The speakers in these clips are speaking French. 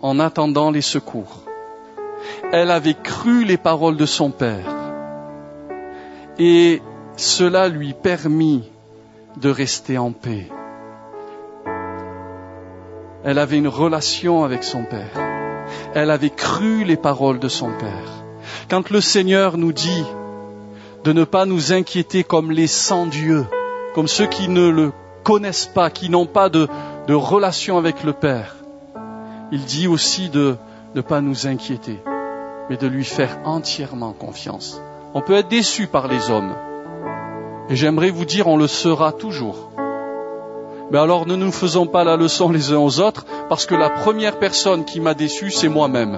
en attendant les secours. Elle avait cru les paroles de son père. Et cela lui permit de rester en paix. Elle avait une relation avec son père. Elle avait cru les paroles de son père. Quand le Seigneur nous dit de ne pas nous inquiéter comme les sans-dieux, comme ceux qui ne le connaissent pas, qui n'ont pas de relation avec le Père, il dit aussi de ne pas nous inquiéter, mais de lui faire entièrement confiance. On peut être déçu par les hommes. Et j'aimerais vous dire, on le sera toujours. Mais alors ne nous faisons pas la leçon les uns aux autres, parce que la première personne qui m'a déçu, c'est moi-même.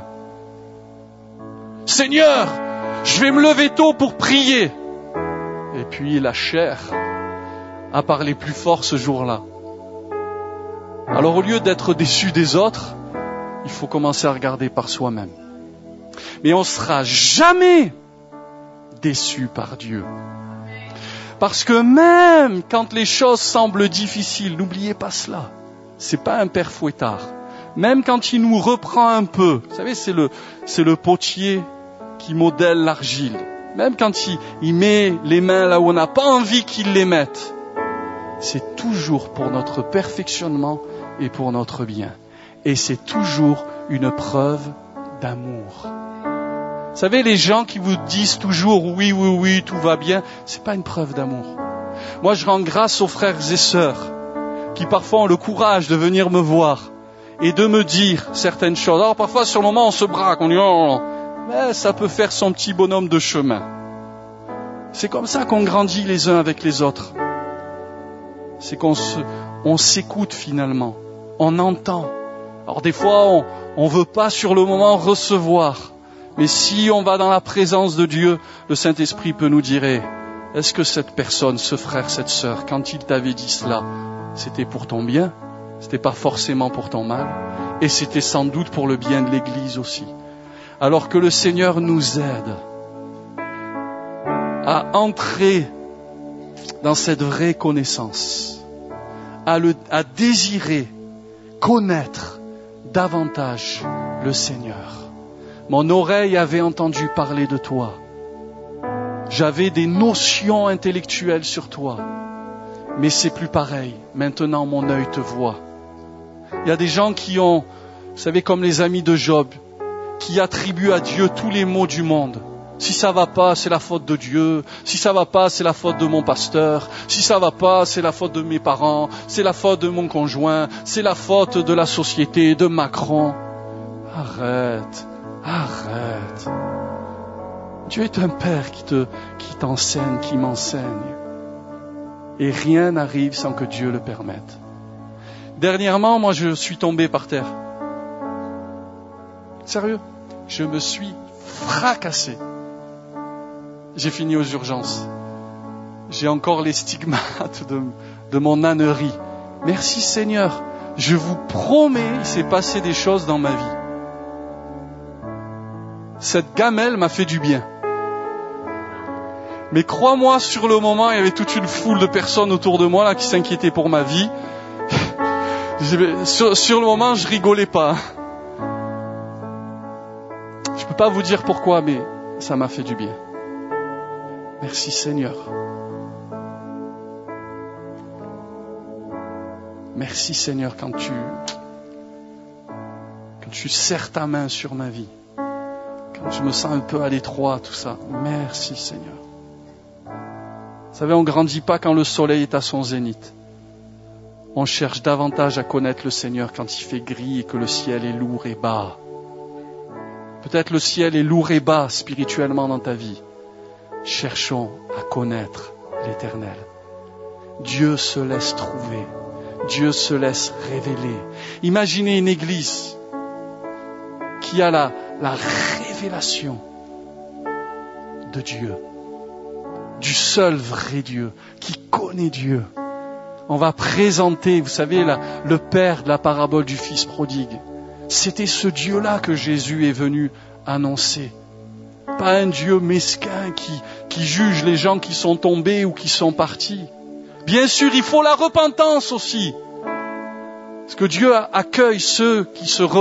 Seigneur, je vais me lever tôt pour prier. Et puis la chair a parlé plus fort ce jour-là. Alors au lieu d'être déçu des autres, il faut commencer à regarder par soi-même. Mais on ne sera jamais déçu par Dieu. Parce que même quand les choses semblent difficiles, n'oubliez pas cela. C'est pas un père fouettard. Même quand il nous reprend un peu, vous savez, c'est le potier qui modèle l'argile. Même quand il met les mains là où on n'a pas envie qu'il les mette, c'est toujours pour notre perfectionnement et pour notre bien. Et c'est toujours une preuve d'amour. Vous savez, les gens qui vous disent toujours oui, tout va bien, c'est pas une preuve d'amour. Moi, je rends grâce aux frères et sœurs qui parfois ont le courage de venir me voir et de me dire certaines choses. Alors parfois, sur le moment, on se braque, on dit oh, mais ça peut faire son petit bonhomme de chemin. C'est comme ça qu'on grandit les uns avec les autres. C'est qu'on s'écoute finalement, on entend. Alors des fois, on veut pas sur le moment recevoir. Mais si on va dans la présence de Dieu, le Saint-Esprit peut nous dire, est-ce que cette personne, ce frère, cette sœur, quand il t'avait dit cela, c'était pour ton bien? C'était pas forcément pour ton mal. Et c'était sans doute pour le bien de l'Église aussi. Alors que le Seigneur nous aide à entrer dans cette vraie connaissance, à désirer connaître davantage le Seigneur. Mon oreille avait entendu parler de toi. J'avais des notions intellectuelles sur toi. Mais c'est plus pareil. Maintenant, mon œil te voit. Il y a des gens qui ont, vous savez, comme les amis de Job, qui attribuent à Dieu tous les maux du monde. Si ça va pas, c'est la faute de Dieu. Si ça va pas, c'est la faute de mon pasteur. Si ça va pas, c'est la faute de mes parents. C'est la faute de mon conjoint. C'est la faute de la société, de Macron. Arrête. Dieu est un Père qui t'enseigne, qui m'enseigne. Et rien n'arrive sans que Dieu le permette. Dernièrement, moi, je suis tombé par terre. Sérieux, je me suis fracassé. J'ai fini aux urgences. J'ai encore les stigmates de mon ânerie. Merci Seigneur. Je vous promets, il s'est passé des choses dans ma vie. Cette gamelle m'a fait du bien. Mais crois-moi, sur le moment, il y avait toute une foule de personnes autour de moi là qui s'inquiétaient pour ma vie. Sur le moment, je rigolais pas. Je peux pas vous dire pourquoi, mais ça m'a fait du bien. Merci Seigneur. Merci Seigneur quand tu serres ta main sur ma vie. Quand je me sens un peu à l'étroit, tout ça. Merci Seigneur. Vous savez, on ne grandit pas quand le soleil est à son zénith. On cherche davantage à connaître le Seigneur quand il fait gris et que le ciel est lourd et bas. Peut-être le ciel est lourd et bas spirituellement dans ta vie. Cherchons à connaître l'Éternel. Dieu se laisse trouver. Dieu se laisse révéler. Imaginez une église qui a la révélation de Dieu, du seul vrai Dieu, qui connaît Dieu. On va présenter, vous savez, le père de la parabole du fils prodigue. C'était ce Dieu-là que Jésus est venu annoncer. Pas un Dieu mesquin qui juge les gens qui sont tombés ou qui sont partis. Bien sûr, il faut la repentance aussi. Parce que Dieu accueille ceux qui se repentent.